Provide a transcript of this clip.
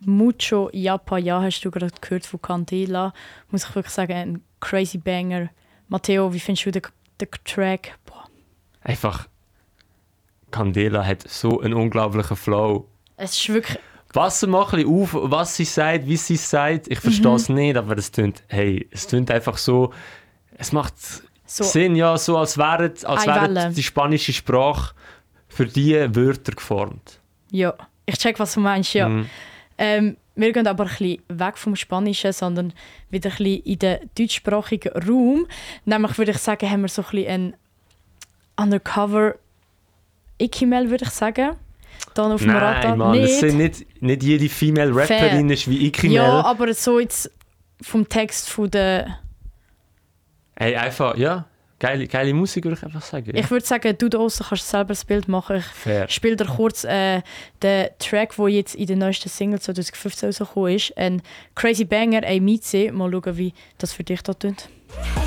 Mucho Yapa Ja hast du gerade gehört von Candela. Muss ich wirklich sagen, ein crazy Banger. Matteo, wie findest du den Track? Boah. Einfach, Candela hat so einen unglaublichen Flow. Es ist wirklich... Pass mal ein bisschen auf, was sie sagt, wie sie es sagt. Ich verstehe es nicht, aber es tönt einfach so... Es macht Sinn, ja, so als wäre die spanische Sprache für diese Wörter geformt. Ja, ich check, was du meinst, ja. Wir gehen aber ein bisschen weg vom Spanischen, sondern wieder ein bisschen in den deutschsprachigen Raum. Nämlich würde ich sagen, haben wir so ein bisschen ein Undercover Ikimel, würde ich sagen. Dann auf dem Radar. Mann, es sind nicht jede Female Rapperin ist wie Ikimel. Ja, aber so jetzt vom Text von der... Hey, einfach, ja, geile Musik würde ich einfach sagen. Ja. Ich würde sagen, du da draussen kannst selber das Bild machen. Ich spiele dir kurz den Track, der jetzt in der neuesten Single 2015 rausgekommen ist. Ein Crazy Banger, ein Mieze. Mal schauen, wie das für dich da tönt.